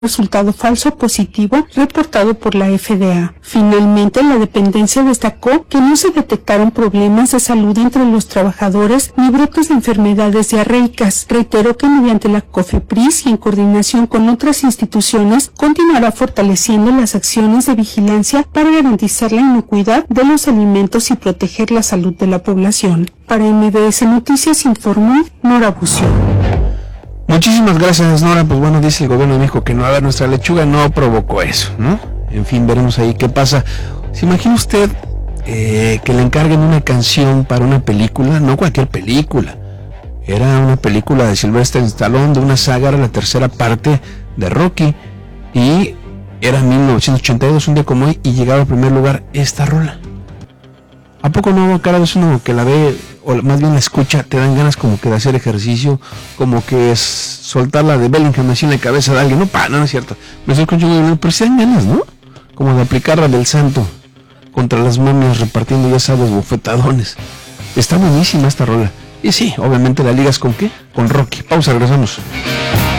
resultado falso positivo reportado por la FDA. Finalmente, la dependencia destacó que no se detectaron problemas de salud entre los trabajadores ni brotes de enfermedades diarreicas. Reiteró que mediante la COFEPRIS y en coordinación con otras instituciones continuará fortaleciendo las acciones de vigilancia para garantizar la inocuidad de los alimentos y proteger la salud de la población. Para MBS Noticias informó Nora Bucio. Muchísimas gracias, Nora. Pues bueno, dice el gobierno de México que no, a ver, nuestra lechuga no provocó eso, ¿no? En fin, veremos ahí qué pasa. ¿Se imagina usted que le encarguen una canción para una película? No cualquier película. Era una película de Sylvester Stallone, de una saga, era la tercera parte de Rocky. Y era 1982, un día como hoy, y llegaba al primer lugar esta rola. ¿A poco no, cada vez uno que la ve, o más bien la escucha, te dan ganas como que de hacer ejercicio, como que es soltar la de Bellingham así en la cabeza de alguien? No es cierto. Me estoy escuchando, pero sí dan ganas, ¿no? Como de aplicar la del santo contra las momias, repartiendo, ya sabes, bofetadones. Está buenísima esta rola. Y sí, obviamente la ligas con ¿qué? Con Rocky. Pausa, regresamos.